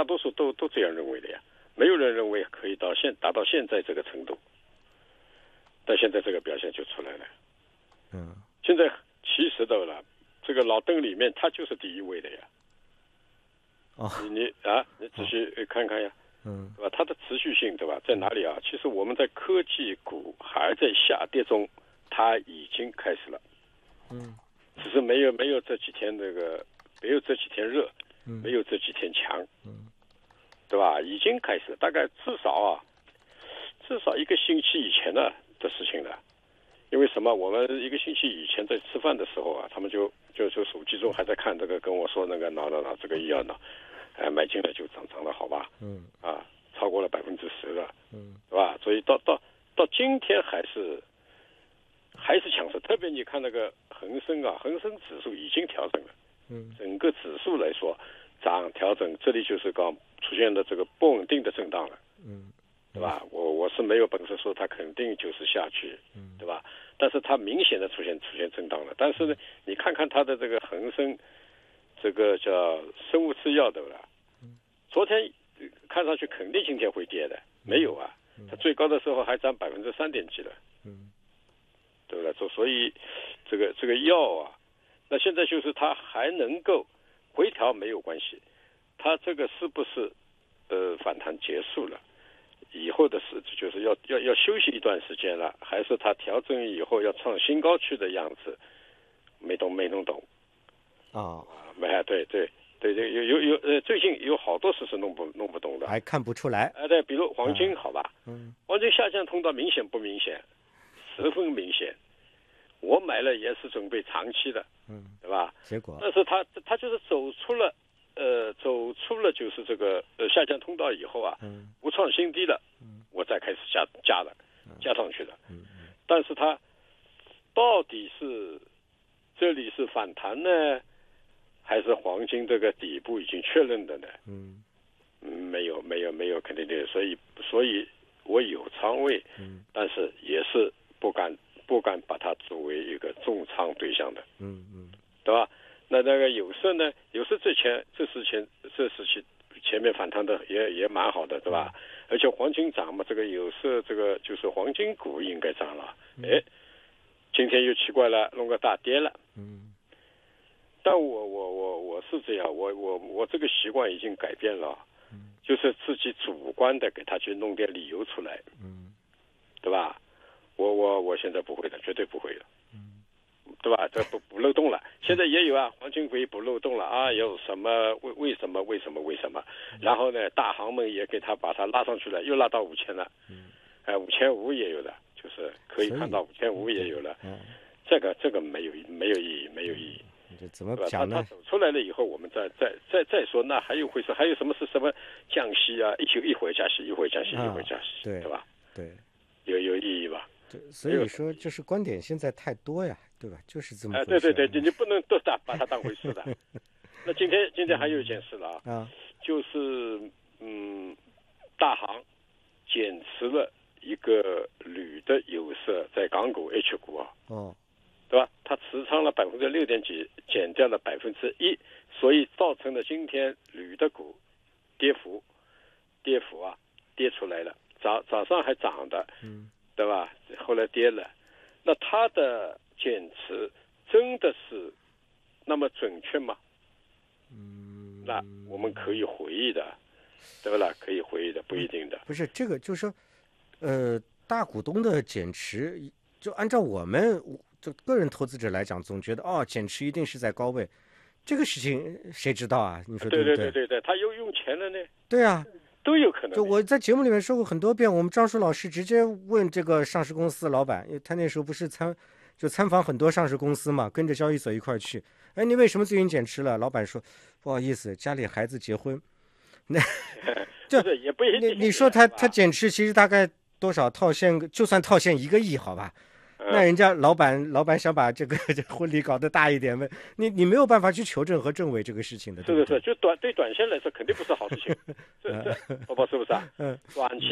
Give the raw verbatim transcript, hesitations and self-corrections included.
大多数都都这样认为的呀，没有人认为可以到现达到现在这个程度，但现在这个表现就出来了。 嗯， 现在其实的了，这个老邓里面他就是第一位的呀。 哦， 你你啊，你仔细看看呀， 嗯， 对吧？它的持续性，对吧？在哪里啊？其实我们在科技股还在下跌中，它已经开始了。 嗯， 只是没有没有这几天这个没有这几天热， 嗯， 没有这几天强， 嗯， 对吧？已经开始，大概至少啊，至少一个星期以前呢的事情了。因为什么？我们一个星期以前在吃饭的时候啊，他们就就就手机中还在看这个，跟我说那个挠挠挠这个医药挠，哎，买进来就涨涨了，好吧？ 嗯， 啊，超过了百分之十了， 嗯， 对吧？所以到到到今天还是还是强势，特别你看那个恒生啊，恒生指数已经调整了， 嗯， 整个指数来说涨调整，这里就是刚出现的这个不稳定的震荡了， 嗯， 对吧？我我是没有本事说它肯定就是下去， 嗯， 对吧？但是它明显的出现出现震荡了。但是呢，你看看它的这个恒生，这个叫生物制药，对吧？昨天看上去肯定今天会跌的，没有啊，它最高的时候还涨百分之三点几了， 嗯， 对不对？所以这个这个药啊，那现在就是它还能够回调没有关系，它这个是不是呃反弹结束了？以后的事就是要要要休息一段时间了，还是它调整以后要创新高去的样子？没懂没弄懂啊， 没对对对对，有有有呃，最近有好多事是弄不弄不懂的， 还看不出来。 哎、对，比如黄金，好吧， 嗯， 黄金下降通道明显不明显？十分明显。我买了也是准备长期的， 嗯， 对吧？ 结果， 但是它它就是走出了。呃，走出了就是这个呃下降通道以后啊， 嗯， 不创新低了， 嗯， 我再开始加加了，加上去了， 嗯， 但是它到底是这里是反弹呢，还是黄金这个底部已经确认的呢？ 嗯， 没有没有没有肯定的，所以所以我有仓位， 嗯， 但是也是不敢不敢把它作为一个重仓对象的， 嗯，嗯， 对吧？那那个有色呢？有色这前这时前这时期前面反弹的也也蛮好的，对吧？嗯、而且黄金涨嘛，这个有色这个就是黄金股应该涨了。哎、嗯，今天又奇怪了，弄个大跌了。 嗯， 但我我我我是这样，我我我这个习惯已经改变了，嗯，就是自己主观的给他去弄点理由出来， 嗯， 对吧？我我我现在不会的，绝对不会的。对吧？这不不漏洞了，现在也有啊，黄金会补漏洞了啊，有什么为为什么为什么为什么？然后呢，大行们也给他把它拉上去了，又拉到五千了，嗯，哎，五千五也有的，就是可以看到五千五也有了，嗯，这个这个没有没有意义，没有意义。 这怎么讲呢？ 他走出来了以后，我们再再再再说，那还有回事？还有什么是什么降息啊？一一会加息，一会降息，一会降息， 对对吧？ 对， 有有意义吧？ 所以说，就是观点现在太多呀，对吧？就是这么回事。 哎，对对对，你不能都打把它当回事的。那今天今天还有一件事了啊， 啊， 就是嗯，大行减持了一个铝的有色在港股 H 股啊， 哦， 对吧？它持仓了百分之六点几，减掉了百分之一，所以造成了今天铝的股跌幅，跌幅啊，跌出来了。早早上还涨的， 嗯， 对吧？后来跌了，那它的减持真的是那么准确吗？ 嗯， 那我们可以回忆的，对不啦？可以回忆的，不一定的。 不是这个，就是说，呃，大股东的减持，就按照我们就个人投资者来讲，总觉得哦，减持一定是在高位，这个事情谁知道啊？你说对不对？ 对对对对对，他又用钱了呢。 对啊。 都有可能。 就我在节目里面说过很多遍，我们张叔老师直接问这个上市公司老板，因为他那时候不是参就参访很多上市公司嘛，跟着交易所一块去。哎，你为什么最近减持了？老板说不好意思，家里孩子结婚。那就也不一定。 你你说他他减持其实大概多少套现？就算套现一个亿，好吧？那人家老板老板想把这个这婚礼搞得大一点，你你没有办法去求证和证伪这个事情的， 是的是，就短对短线来说肯定不是好事情，这这宝宝是不是啊？嗯，短期